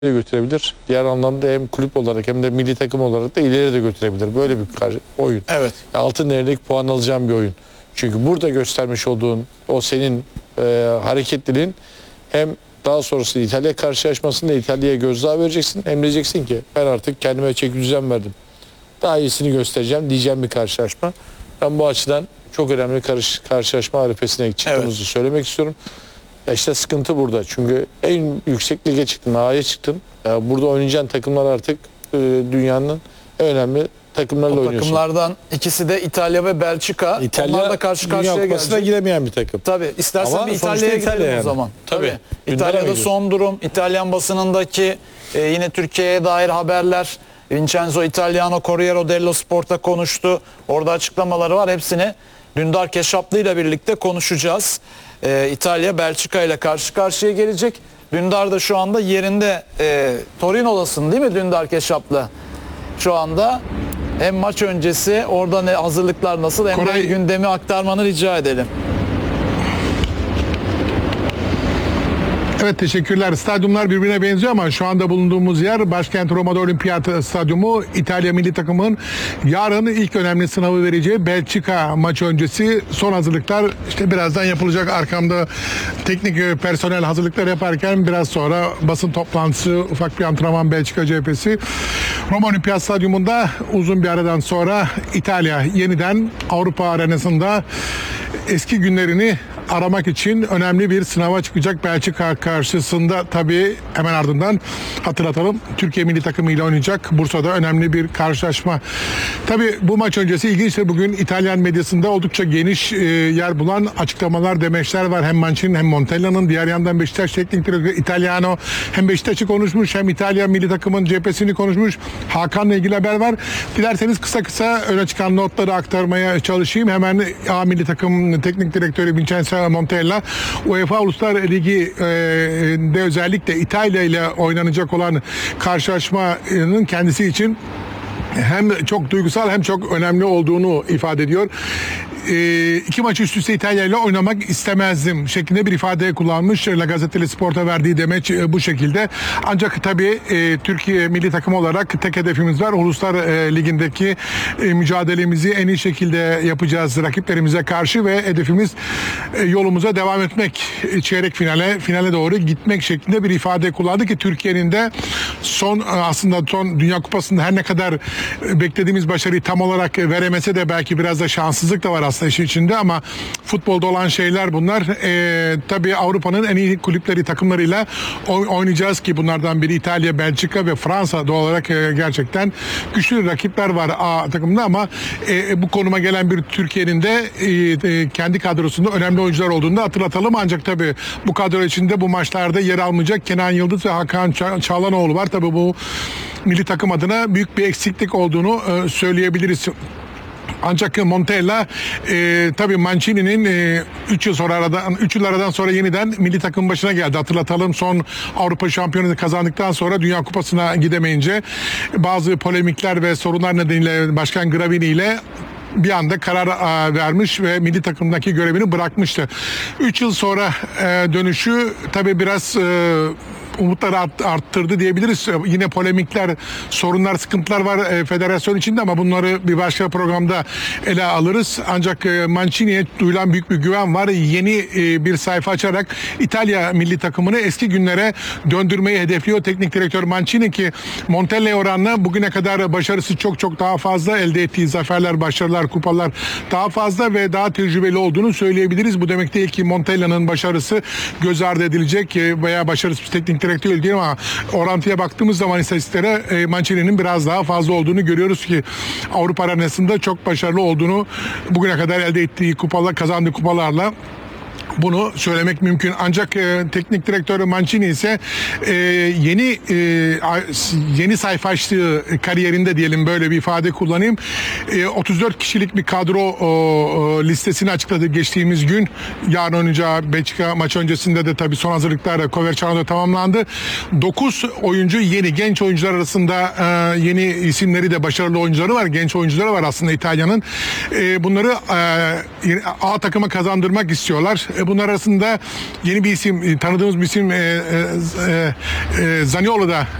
götürebilir. Diğer anlamda hem kulüp olarak hem de milli takım olarak da ileri de götürebilir. Böyle bir oyun. Evet. Altın değerlik puan alacağım bir oyun. Çünkü burada göstermiş olduğun o senin hareketliliğin hem daha sonrasında İtalya karşılaşmasında İtalya'ya gözdağı vereceksin. Hem diyeceksin ki ben artık kendime çeki düzen verdim. Daha iyisini göstereceğim diyeceğim bir karşılaşma. Ben bu açıdan çok önemli karşılaşma arifesine çıktığımızı söylemek istiyorum. Ya işte sıkıntı burada. Çünkü en yüksek lige çıktın, A'ya çıktın. Ya burada oynayacağın takımlar artık dünyanın en önemli takımlarla oynuyorsun. Takımlardan ikisi de İtalya ve Belçika. Onlar da karşı karşıya Kupası'na gelecek. giremeyen bir takım. Tabii. İstersen Ama bir sonuçta İtalya'ya İtalya gidelim yani. o zaman. Tabii. İtalya'da son durum, İtalyan basınındaki yine Türkiye'ye dair haberler. Vincenzo Italiano Corriere dello Sport'ta konuştu. Orada açıklamaları var. Hepsini Dündar Keşaplı ile birlikte konuşacağız. İtalya Belçika ile karşı karşıya gelecek. Dündar da şu anda yerinde Torino'dasın değil mi Dündar Keşaplı? Şu anda hem maç öncesi orada ne hazırlıklar nasıl hem de gündemi aktarmanı rica edelim. Evet, teşekkürler. Stadyumlar birbirine benziyor ama şu anda bulunduğumuz yer başkent Roma'da Olimpiyat Stadyumu. İtalya milli takımın yarın ilk önemli sınavı vereceği Belçika maçı öncesi son hazırlıklar işte birazdan yapılacak. Arkamda teknik personel hazırlıklar yaparken biraz sonra basın toplantısı, ufak bir antrenman Belçika cephesi. Roma Olimpiyat Stadyumunda uzun bir aradan sonra İtalya yeniden Avrupa arenasında eski günlerini aramak için önemli bir sınava çıkacak. Belçika karşısında tabii hemen ardından hatırlatalım Türkiye milli takımı ile oynayacak. Bursa'da önemli bir karşılaşma. Tabii bu maç öncesi ilginçtir. Bugün İtalyan medyasında oldukça geniş yer bulan açıklamalar, demeçler var. Hem Mancini'nin hem Montella'nın. Diğer yandan Beşiktaş teknik direktörü Italiano hem Beşiktaş'ı konuşmuş hem İtalya milli takımın cephesini konuşmuş. Hakan'la ilgili haber var. Dilerseniz kısa kısa öne çıkan notları aktarmaya çalışayım. Hemen A milli takım teknik direktörü Vincenzo Montella UEFA Uluslar Ligi'de özellikle İtalya ile oynanacak olan karşılaşmanın kendisi için hem çok duygusal hem çok önemli olduğunu ifade ediyor. İki maç üst üste İtalya ile oynamak istemezdim şeklinde bir ifade kullanmış. La Gazzetta dello Sport'a verdiği demeç bu şekilde. Ancak tabii Türkiye milli takımı olarak tek hedefimiz var. Uluslar Ligi'ndeki mücadelemizi en iyi şekilde yapacağız rakiplerimize karşı ve hedefimiz yolumuza devam etmek. Çeyrek finale doğru gitmek şeklinde bir ifade kullandı ki Türkiye'nin de son Dünya Kupası'nda her ne kadar beklediğimiz başarıyı tam olarak veremese de belki biraz da şanssızlık da var aslında işin içinde ama futbolda olan şeyler bunlar. Tabii Avrupa'nın en iyi kulüpleri, takımlarıyla oynayacağız ki bunlardan biri İtalya, Belçika ve Fransa doğal olarak gerçekten güçlü rakipler var A takımında ama bu konuma gelen bir Türkiye'nin de kendi kadrosunda önemli oyuncular olduğunu da hatırlatalım. Ancak tabii bu kadro içinde bu maçlarda yer almayacak Kenan Yıldız ve Hakan Çalhanoğlu var. Tabii bu milli takım adına büyük bir eksiklik olduğunu söyleyebiliriz. Ancak Montella tabii Mancini'nin 3 yıl aradan sonra yeniden milli takım başına geldi. Hatırlatalım son Avrupa Şampiyonası'nı kazandıktan sonra Dünya Kupası'na gidemeyince bazı polemikler ve sorunlar nedeniyle Başkan Gravini ile bir anda karar vermiş ve milli takımdaki görevini bırakmıştı. 3 yıl sonra dönüşü tabii biraz umutları arttırdı diyebiliriz. Yine polemikler, sorunlar, sıkıntılar var federasyon içinde ama bunları bir başka programda ele alırız. Ancak Mancini'ye duyulan büyük bir güven var. Yeni bir sayfa açarak İtalya milli takımını eski günlere döndürmeyi hedefliyor teknik direktör Mancini ki Montella'ya oranla bugüne kadar başarısı çok daha fazla, elde ettiği zaferler, başarılar, kupalar daha fazla ve daha tecrübeli olduğunu söyleyebiliriz. Bu demek değil ki Montella'nın başarısı göz ardı edilecek veya başarısız teknik direktör değil ama orantıya baktığımız zaman istatistiklere Mancini'nin biraz daha fazla olduğunu görüyoruz ki Avrupa arenasında çok başarılı olduğunu bugüne kadar elde ettiği kupalar, kazandığı kupalarla bunu söylemek mümkün. Ancak teknik direktör Mancini ise yeni sayfa açtığı kariyerinde diyelim böyle bir ifade kullanayım. 34 kişilik bir kadro listesini açıkladı geçtiğimiz gün. Yarın oynayacağı Belçika maç öncesinde de tabii son hazırlıklar Coverciano'da tamamlandı. 9 oyuncu yeni genç oyuncular arasında yeni isimleri de başarılı oyuncuları var. Genç oyuncuları var aslında İtalya'nın. Bunları A takıma kazandırmak istiyorlar. Bunlar arasında yeni bir isim, tanıdığımız bir isim Zaniolo da